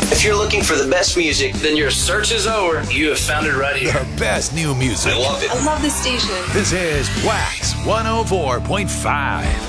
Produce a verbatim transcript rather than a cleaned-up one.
If you're looking for the best music, then your search is over. You have found it right here. The best new music. I love it. I love this station. This is Wax one oh four point five.